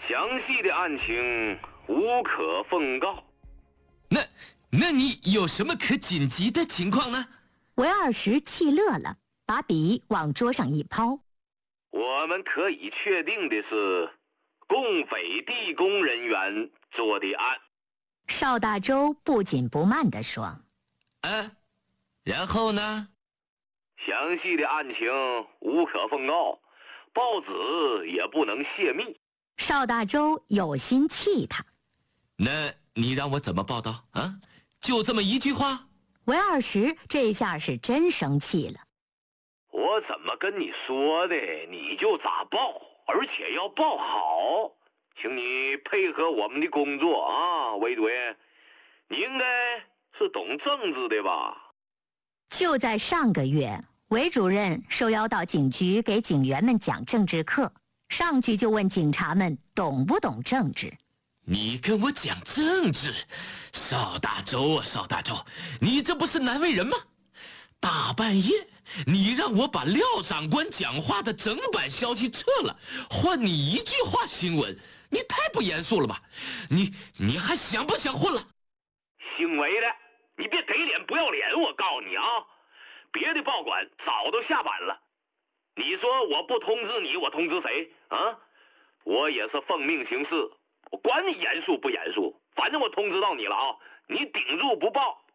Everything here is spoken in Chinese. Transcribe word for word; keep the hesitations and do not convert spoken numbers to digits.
详细的案情无可奉告。 那，那你有什么可紧急的情况呢？ 韦二石气乐了，把笔往桌上一抛。 我们可以确定的是，共匪地宫人员做的案。 邵大周不紧不慢地说： 啊，然后呢？ 详细的案情无可奉告，报纸也不能泄密。 邵大周有心气他。 那你让我怎么报道啊？就这么一句话？ 韦二石这下是真生气了。 我怎么跟你说的，你就咋报，而且要报好。请你配合我们的工作啊，韦主任，你应该是懂政治的吧？ 就在上个月，韦主任受邀到警局给警员们讲政治课，上去就问警察们懂不懂政治。 你跟我讲政治，邵大周啊，邵大周，你这不是难为人吗？大半夜，你让我把廖长官讲话的整版消息撤了，换你一句话新闻，你太不严肃了吧？你你还想不想混了？ 姓韦的，你别给脸不要脸！我告诉你啊，别的报馆早都下版了。你说我不通知你，我通知谁啊？我也是奉命行事，我管你严肃不严肃，反正我通知到你了啊！你顶住不报，